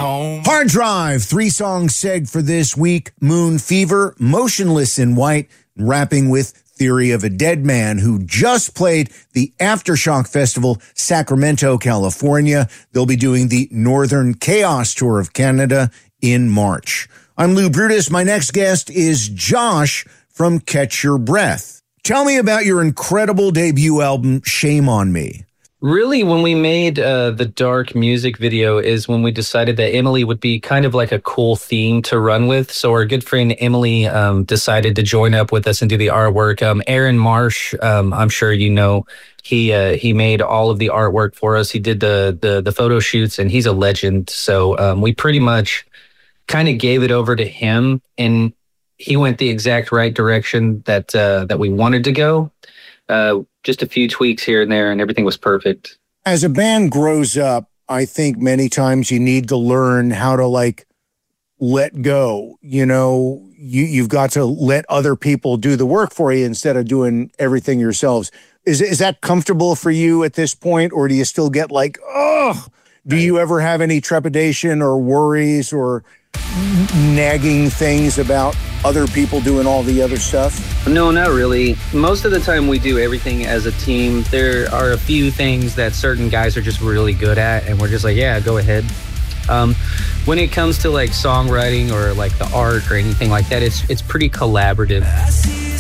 home. Hard Drive, 3 songs segged for this week. Moon Fever, Motionless in White, wrapping with Theory of a Dead Man, who just played the Aftershock Festival, Sacramento, California. They'll be doing the Northern Chaos Tour of Canada in March. I'm Lou Brutus. My next guest is Josh from Catch Your Breath. Tell me about your incredible debut album, Shame on Me. Really, when we made the dark music video is when we decided that Emily would be kind of like a cool theme to run with. So our good friend Emily decided to join up with us and do the artwork. Aaron Marsh, I'm sure you know, he made all of the artwork for us. He did the photo shoots, and he's a legend. So we pretty much kind of gave it over to him, and he went the exact right direction that we wanted to go. Just a few tweaks here and there, and everything was perfect. As a band grows up, I think many times you need to learn how to let go. You know, you've got to let other people do the work for you instead of doing everything yourselves. Is that comfortable for you at this point, or do you still get do you ever have any trepidation or worries or nagging things about other people doing all the other stuff? No, not really. Most of the time we do everything as a team. There are a few things that certain guys are just really good at, and we're just like, yeah, go ahead. When it comes to songwriting or the art or anything like that, it's pretty collaborative.